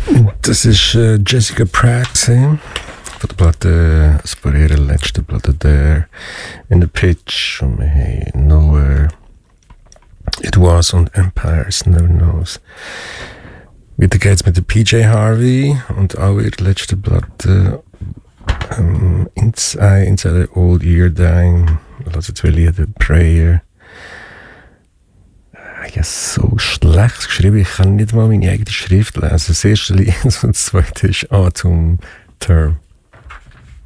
Das ist Jessica Pratt von der Platte, von ihrer letzten Platte There in the Pitch, und wir haben Nowhere, It Was und Empires Never Knows. Weiter geht's mit der PJ Harvey und auch ihre letzte Platte Inside the Old Year Dying. Also zwei Lieder, Prayer. Ja, so schlecht geschrieben, ich kann nicht mal meine eigene Schrift lesen. Das erste Lied und das zweite ist Autumn Term.